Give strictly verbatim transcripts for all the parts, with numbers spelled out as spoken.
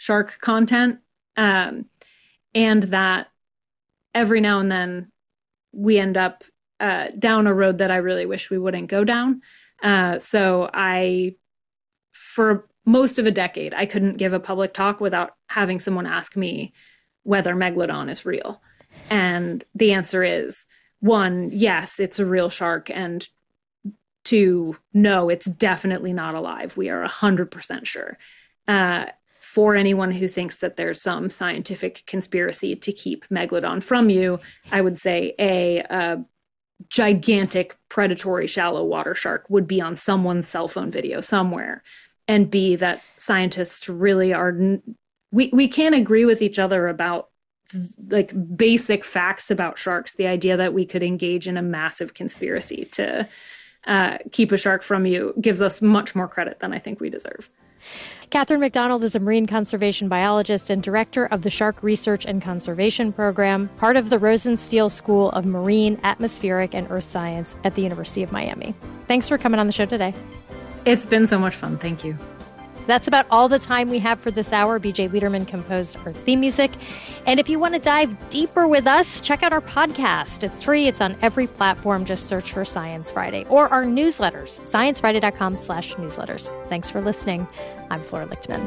shark content, um, and that every now and then we end up uh, down a road that I really wish we wouldn't go down. Uh, so I, for most of a decade, I couldn't give a public talk without having someone ask me whether Megalodon is real. And the answer is, one, yes, it's a real shark, and two, no, it's definitely not alive. We are one hundred percent sure. Uh, for anyone who thinks that there's some scientific conspiracy to keep Megalodon from you, I would say, A, a gigantic predatory shallow water shark would be on someone's cell phone video somewhere. And B, that scientists really are, we, we can't agree with each other about like basic facts about sharks. The idea that we could engage in a massive conspiracy to uh, keep a shark from you gives us much more credit than I think we deserve. Catherine McDonald is a marine conservation biologist and director of the Shark Research and Conservation Program, part of the Rosenstiel School of Marine, Atmospheric, and Earth Science at the University of Miami. Thanks for coming on the show today. It's been so much fun. Thank you. That's about all the time we have for this hour. B J Liederman composed our theme music. And if you want to dive deeper with us, check out our podcast. It's free. It's on every platform. Just search for Science Friday or our newsletters, sciencefriday.com slash newsletters. Thanks for listening. I'm Flora Lichtman.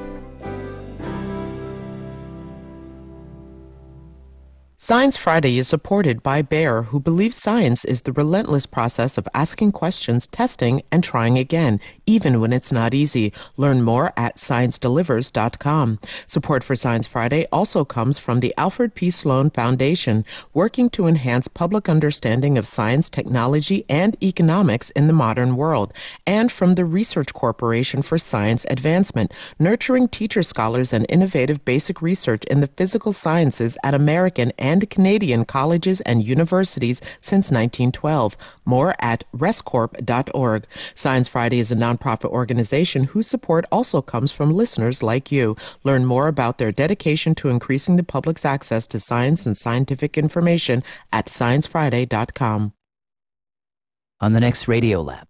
Science Friday is supported by Bayer, who believes science is the relentless process of asking questions, testing, and trying again, even when it's not easy. Learn more at science delivers dot com. Support for Science Friday also comes from the Alfred P. Sloan Foundation, working to enhance public understanding of science, technology, and economics in the modern world, and from the Research Corporation for Science Advancement, nurturing teacher scholars and innovative basic research in the physical sciences at American and Canadian colleges and universities since nineteen twelve. More at rescorp dot org. Science Friday is a nonprofit organization whose support also comes from listeners like you. Learn more about their dedication to increasing the public's access to science and scientific information at science friday dot com. On the next Radio Lab.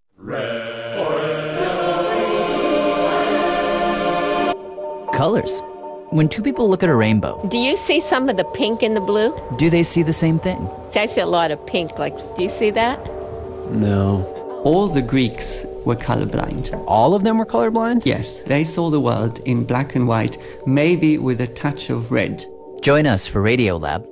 Colors. When two people look at a rainbow, do you see some of the pink in the blue? do they see the same thing? I see a lot of pink. Like, do you see that? No. All the Greeks were colorblind. All of them were colorblind? Yes, they saw the world in black and white, maybe with a touch of red. Join us for Radio Lab.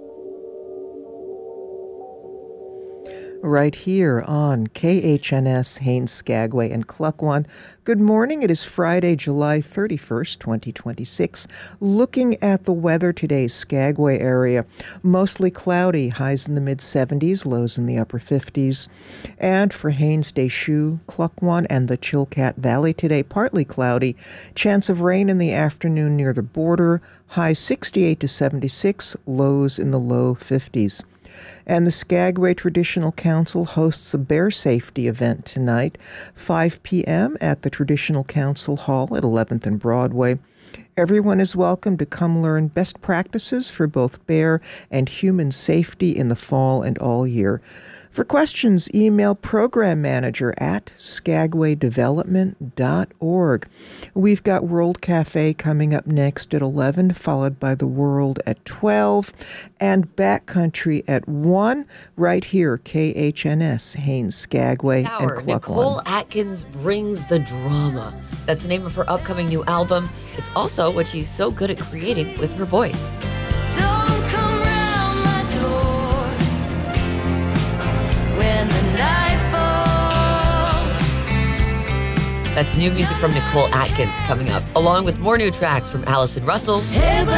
Right here on K H N S, Haines, Skagway, and Klukwan. Good morning. It is Friday, July thirty-first, twenty twenty-six. Looking at the weather today, Skagway area, mostly cloudy, highs in the mid-seventies, lows in the upper fifties. And for Haines, Deschutes, Klukwan, and the Chilkat Valley today, partly cloudy, chance of rain in the afternoon near the border, high sixty-eight to seventy-six, lows in the low fifties. And the Skagway Traditional Council hosts a bear safety event tonight, five p.m. at the Traditional Council Hall at eleventh and Broadway. Everyone is welcome to come learn best practices for both bear and human safety in the fall and all year. For questions, email program manager at skagway development dot org. We've got World Cafe coming up next at eleven, followed by The World at twelve, and Backcountry at one, right here, K H N S, Haines, Skagway, and Klukwan. Nicole Atkins brings the drama. That's the name of her upcoming new album. It's also what she's so good at creating with her voice. Don't come round my door when the night falls. That's new music from Nicole Atkins coming up, along with more new tracks from Allison Russell. Hey,